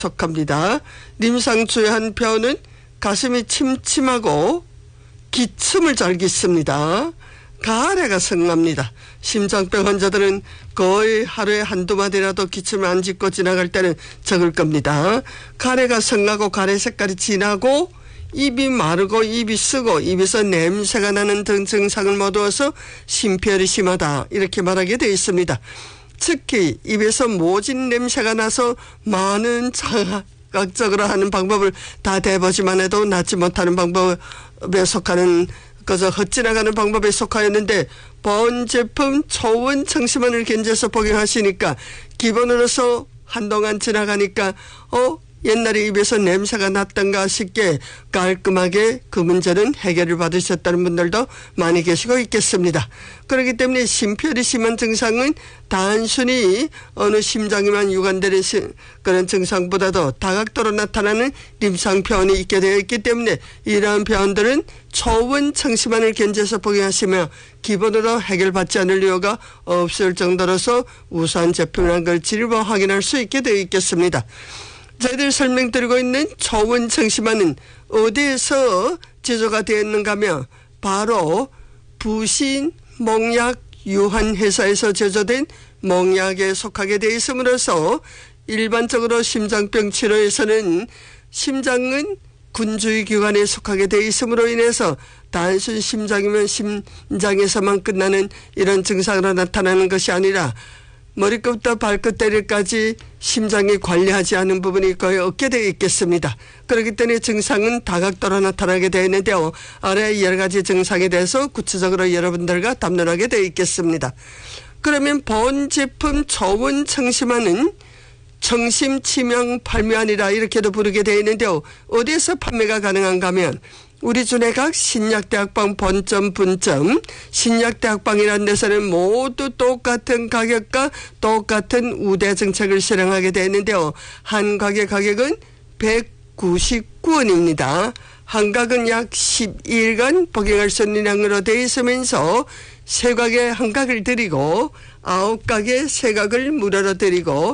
속합니다. 림상주의 표현은 가슴이 침침하고 기침을 잘 깃습니다. 가래가 성납니다. 심장병 환자들은 거의 하루에 한두 마디라도 기침을 안 짓고 지나갈 때는 적을 겁니다. 가래가 성나고 가래 색깔이 진하고 입이 마르고 입이 쓰고 입에서 냄새가 나는 등 증상을 모두어서 심폐열이 심하다 이렇게 말하게 되어 있습니다. 특히 입에서 모진 냄새가 나서 많은 자각적으로 하는 방법을 다 대보지만 해도 낫지 못하는 방법에 속하는 그저 헛지나가는 방법에 속하였는데 보온 제품 초원 청심환을 견제해서 복용하시니까 기본으로서 한동안 지나가니까 옛날에 입에서 냄새가 났던가 싶게 깔끔하게 그 문제는 해결을 받으셨다는 분들도 많이 계시고 있겠습니다. 그렇기 때문에 심폐열이 심한 증상은 단순히 어느 심장에만 유관되는 그런 증상보다도 다각도로 나타나는 림상 표현이 있게 되어 있기 때문에 이러한 표현들은 초원 청심환을 견제해서 복용하시며 기본으로 해결받지 않을 이유가 없을 정도로서 우수한 제품이라는 걸 질보 확인할 수 있게 되어 있겠습니다. 저희들 설명드리고 있는 초원 청심환은 어디에서 제조가 되었는가 하면 바로 부신 몽약 유한회사에서 제조된 몽약에 속하게 되어 있음으로써 일반적으로 심장병 치료에서는 심장은 군주의 기관에 속하게 되어 있음으로 인해서 단순 심장이면 심장에서만 끝나는 이런 증상으로 나타나는 것이 아니라 머리끝부터 발끝때리까지 심장이 관리하지 않은 부분이 거의 없게 되어 있겠습니다. 그렇기 때문에 증상은 다각도로 나타나게 되어 있는데요. 아래 여러 가지 증상에 대해서 구체적으로 여러분들과 담론하게 되어 있겠습니다. 그러면 본 제품 초원 청심환은 청심치명팔묘환이라 이렇게도 부르게 되어 있는데요. 어디에서 판매가 가능한가 하면 우리 주내각 신약대학방 본점 분점 신약대학방이라는 데서는 모두 똑같은 가격과 똑같은 우대 정책을 실행하게 되었는데요. 한 가게 가격은 199원입니다. 한각은 약 12일간 복용할 수 있는 양으로 되어 있으면서 세 가게 한 각을 드리고 9가게 세 각을 무료로 드리고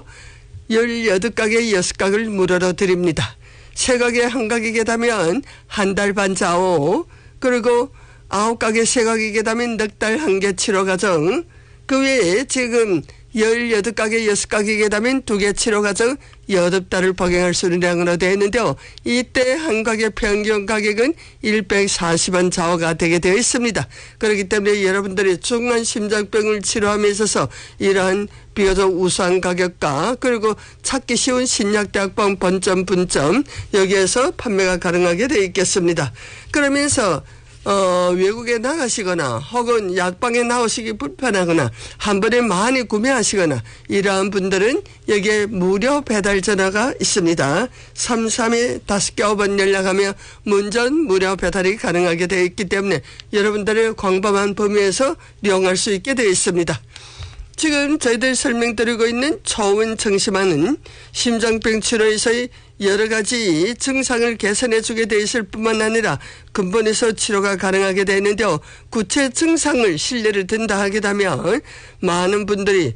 18가게 6각을 무료로 드립니다. 세 가게 한 가격에 다면 한 달 반 좌우 그리고 9가게 세 가격에 다면 넉 달 한 개 치료 과정 그 외에 지금 18가게 6가격에 다면 2개 치료 과정 8달을 복용할 수 있는 양으로 되어 있는데요. 이때 한 가게 평균 가격은 140원 좌우가 되게 되어 있습니다. 그렇기 때문에 여러분들이 중한 심장병을 치료함에 있어서 이러한 비교적 우수한 가격과 그리고 찾기 쉬운 신약대학방 본점 분점 여기에서 판매가 가능하게 되어 있겠습니다. 그러면서 외국에 나가시거나 혹은 약방에 나오시기 불편하거나 한 번에 많이 구매하시거나 이러한 분들은 여기에 무료 배달 전화가 있습니다. 33에 5개 5번 연락하며 문전 무료 배달이 가능하게 되어 있기 때문에 여러분들의 광범한 범위에서 이용할 수 있게 되어 있습니다. 지금 저희들 설명드리고 있는 초원 청심환은 심장병 치료에서의 여러 가지 증상을 개선해 주게 되어 있을 뿐만 아니라 근본에서 치료가 가능하게 되는데요. 구체 증상을 신뢰를 든다 하게 되면 많은 분들이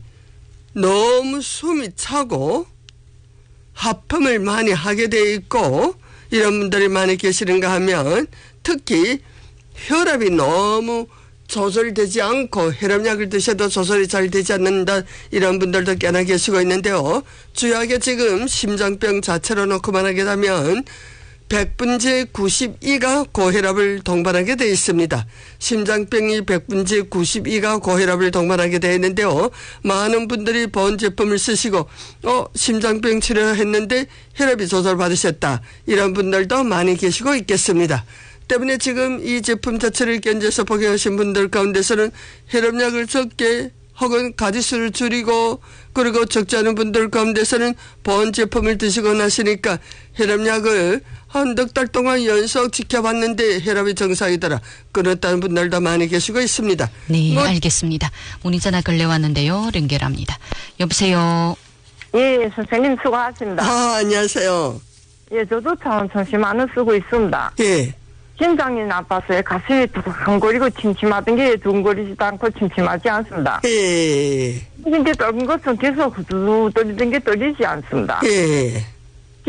너무 숨이 차고 하품을 많이 하게 되어 있고 이런 분들이 많이 계시는가 하면 특히 혈압이 너무 조절되지 않고 혈압약을 드셔도 조절이 잘 되지 않는다 이런 분들도 꽤나 계시고 있는데요. 주요하게 지금 심장병 자체로 놓고 말하게 되면 100분의 92가 고혈압을 동반하게 되어 있습니다. 심장병이 100분의 92가 고혈압을 동반하게 되어 있는데요. 많은 분들이 본 제품을 쓰시고 심장병 치료했는데 혈압이 조절받으셨다 이런 분들도 많이 계시고 있겠습니다. 때문에 지금 이 제품 자체를 견제해서 복용하신 분들 가운데서는 혈압약을 적게 혹은 가지수를 줄이고 그리고 적지 않은 분들 가운데서는 보온 제품을 드시고 나시니까 혈압약을 한 넉 달 동안 연속 지켜봤는데 혈압이 정상이더라. 그렇다는 분들도 많이 계시고 있습니다. 네, 알겠습니다. 문의 전화 걸려왔는데요. 연결합니다. 여보세요. 예, 선생님 수고하십니다. 안녕하세요. 예, 저도 청심환을 쓰고 있습니다. 예. 심장이 나빠서요. 가슴이 두근거리고 침침하던 게 두근거리지도 않고 침침하지 않습니다. 예. 근데 떨린 것은 계속 후두둑 떨리던 게 떨리지 않습니다. 예.